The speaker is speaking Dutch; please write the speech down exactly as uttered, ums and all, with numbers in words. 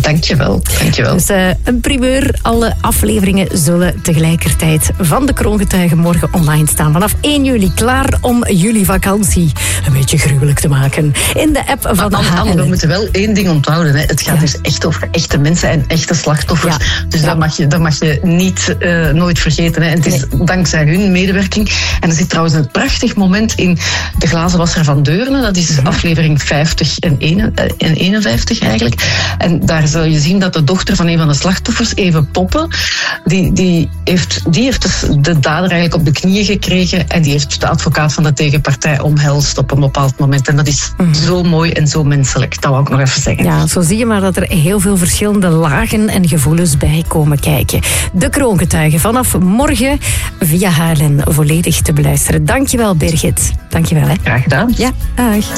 Dankjewel, dankjewel. Dus uh, een primeur. Alle afleveringen zullen tegelijkertijd van de Kroongetuigen morgen online staan. Vanaf één juli, klaar om jullie vakantie een beetje gruwelijk te maken. In de app van de Anne, Anne, we moeten wel één ding onthouden. Hè. Het gaat ja. dus echt over echte mensen en echte slachtoffers. Ja. Dus ja. dat, mag je, dat mag je niet uh, nooit vergeten. Hè. En het is nee. dankzij hun medewerking. En er zit trouwens een prachtig moment in De Glazenwasser van Deurne. Dat is ja. aflevering vijftig en eenenvijftig eigenlijk. En daar zul je zien dat de dochter van een van de slachtoffers, Eve Poppen, die, die, heeft, die heeft dus de dader eigenlijk op de knieën gekregen en die heeft de advocaat van de tegenpartij omhelst op een bepaald moment. En dat is mm. zo mooi en zo menselijk. Dat wou ik nog even zeggen. Ja, zo zie je maar dat er heel veel verschillende lagen en gevoelens bij komen kijken. De Kroongetuigen vanaf morgen via H L N volledig te beluisteren. Dankjewel, Birgit. Dankjewel. Hè. Graag gedaan. Ja, dag.